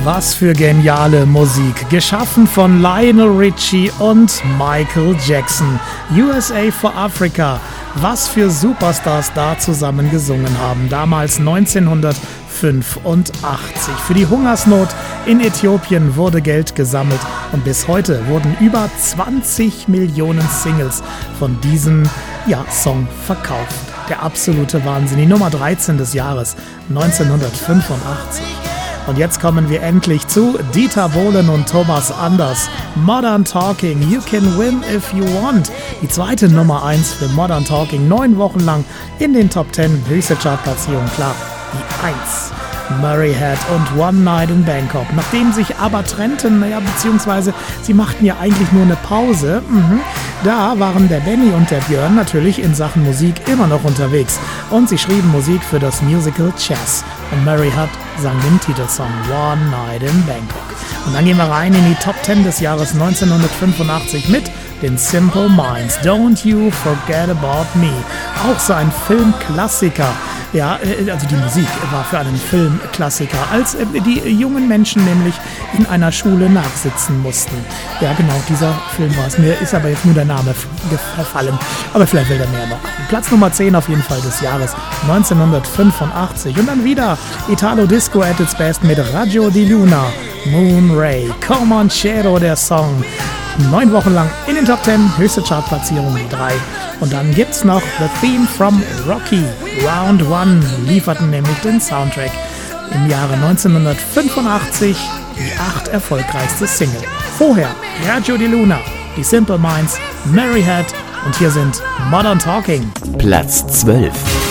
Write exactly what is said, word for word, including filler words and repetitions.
Was für geniale Musik, geschaffen von Lionel Richie und Michael Jackson. U S A for Africa, was für Superstars da zusammen gesungen haben, damals neunzehnhundertfünfundachtzig. Für die Hungersnot in Äthiopien wurde Geld gesammelt und bis heute wurden über zwanzig Millionen Singles von diesem ja, Song verkauft. Der absolute Wahnsinn, die Nummer dreizehn des Jahres neunzehnhundertfünfundachtzig. Und jetzt kommen wir endlich zu Dieter Bohlen und Thomas Anders. Modern Talking, You Can Win If You Want. Die zweite Nummer eins für Modern Talking, neun Wochen lang in den Top zehn, höchste Chartplatzierung, klar, die eins. Murray Head und One Night in Bangkok. Nachdem sich aber trennten, naja, beziehungsweise sie machten ja eigentlich nur eine Pause, mhm, da waren der Benny und der Björn natürlich in Sachen Musik immer noch unterwegs. Und sie schrieben Musik für das Musical Chess. Und Murray Head sang den Titelsong One Night in Bangkok. Und dann gehen wir rein in die Top zehn des Jahres neunzehnhundertfünfundachtzig mit den Simple Minds. Don't You Forget About Me. Auch so ein Filmklassiker. Ja, also die Musik war für einen Filmklassiker, als die jungen Menschen nämlich in einer Schule nachsitzen mussten. Ja, genau, dieser Film war es. Mir ist aber jetzt nur der Name verfallen, aber vielleicht will er mehr noch. Platz Nummer zehn auf jeden Fall des Jahres neunzehnhundertfünfundachtzig. Und dann wieder Italo Disco at its best mit Raggio di Luna, Moon Ray, Comanchero, der Song. Neun Wochen lang in den Top zehn, höchste Chartplatzierung die drei. Und dann gibt's noch The Theme from Rocky. Round One lieferten nämlich den Soundtrack im Jahre neunzehnhundertfünfundachtzig, die acht erfolgreichste Single. Vorher Raggio di Luna, die Simple Minds, Murray Head und hier sind Modern Talking. Platz zwölf.